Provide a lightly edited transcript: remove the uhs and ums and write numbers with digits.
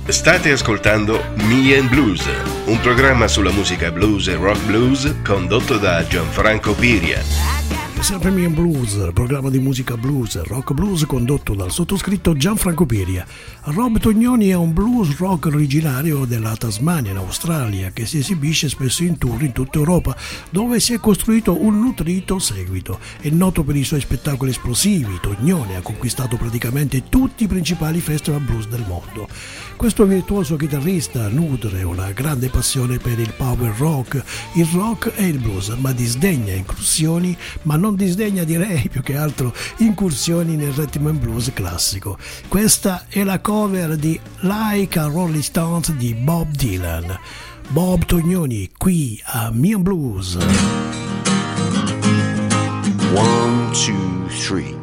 State ascoltando Me and Blues, un programma sulla musica blues e rock blues condotto da Gianfranco Piria. Sempre Me and Blues, il programma di musica blues e rock blues condotto dal sottoscritto Gianfranco Piria. Rob Tognoni è un blues rock originario della Tasmania in Australia che si esibisce spesso in tour in tutta Europa, dove si è costruito un nutrito seguito. È noto per i suoi spettacoli esplosivi. Tognoni ha conquistato praticamente tutti i principali festival blues del mondo. Questo virtuoso chitarrista nutre una grande passione per il power rock, il rock e il blues, ma disdegna incursioni, ma non disdegna, direi più che altro, incursioni nel rhythm and blues classico. Questa è la cover di Like a Rolling Stones di Bob Dylan. Bob Tognoni qui a Me and Blues. 1, 2, 3